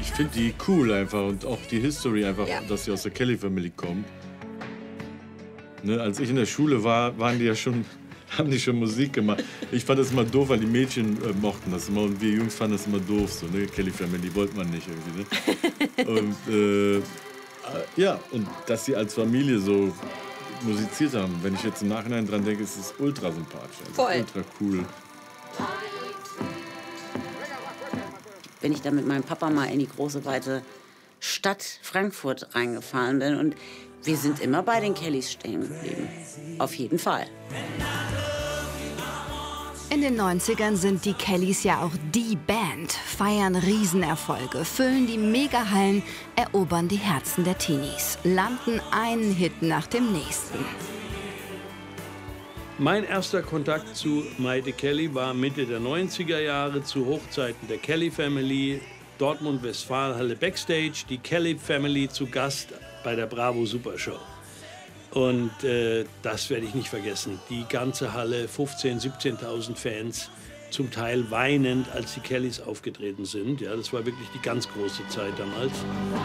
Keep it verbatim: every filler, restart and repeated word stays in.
Ich finde die cool einfach und auch die History einfach, Ja. dass sie aus der Kelly Family kommen. Ne, als ich in der Schule war, waren die ja schon, haben die schon Musik gemacht. Ich fand das immer doof, weil die Mädchen äh, mochten das immer und wir Jungs fanden das immer doof, so, ne? Kelly Family wollte man nicht irgendwie, ne? Und äh, ja, und dass sie als Familie so musiziert haben, wenn ich jetzt im Nachhinein dran denke, ist es ultra sympathisch. Voll. Ultra cool. Wenn ich dann mit meinem Papa mal in die große, weite Stadt Frankfurt reingefahren bin und wir sind immer bei den Kellys stehen geblieben. Auf jeden Fall. In den neunzigern sind die Kellys ja auch die Band, feiern Riesenerfolge, füllen die Megahallen, erobern die Herzen der Teenies, landen einen Hit nach dem nächsten. Mein erster Kontakt zu Maite Kelly war Mitte der neunziger Jahre zu Hochzeiten der Kelly Family, Dortmund-Westfalenhalle Backstage, die Kelly Family zu Gast bei der Bravo Supershow. Und äh, das werde ich nicht vergessen. Die ganze Halle, fünfzehntausend, siebzehntausend Fans, zum Teil weinend, als die Kellys aufgetreten sind. Ja, das war wirklich die ganz große Zeit damals.